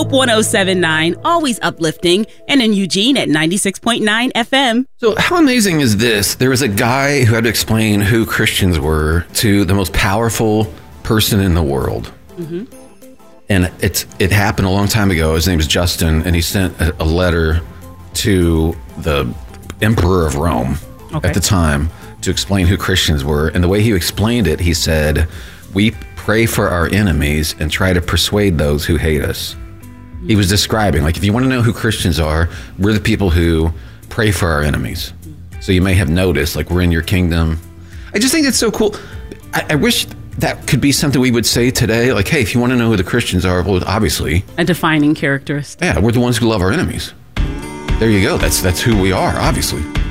Hope 107.9, always uplifting, and in Eugene at 96.9 FM. So how amazing is this? There was a guy who had to explain who Christians were to the most powerful person in the world. Mm-hmm. And it happened a long time ago. His name is Justin, and he sent a letter to the Emperor of Rome at the time to explain who Christians were. And the way he explained it, he said, we pray for our enemies and try to persuade those who hate us. He was describing, like, if you want to know who Christians are, we're the people who pray for our enemies. So you may have noticed, like, we're in your kingdom. I just think it's so cool. I wish that could be something we would say today. Like, hey, if you want to know who the Christians are, well, obviously. A defining characteristic. Yeah, we're the ones who love our enemies. There you go. That's who we are, obviously.